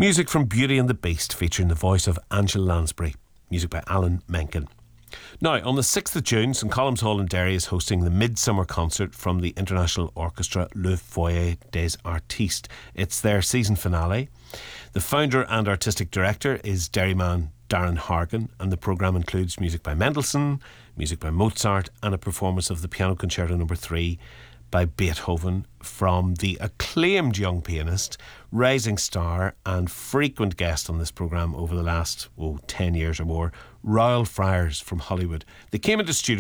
Music from Beauty and the Beast, featuring the voice of Angela Lansbury. Music by Alan Menken. Now, on the 6th of June, St Colum's Hall in Derry is hosting the Midsummer Concert from the International Orchestra Le Foyer des Artistes. It's their season finale. The founder and artistic director is Derryman Darren Hargan, and the programme includes music by Mendelssohn, music by Mozart, and a performance of the Piano Concerto No. 3 by Beethoven from the acclaimed young pianist, rising star and frequent guest on this programme over the last 10 years or more, Raoul Friars from Hollywood. They came into studio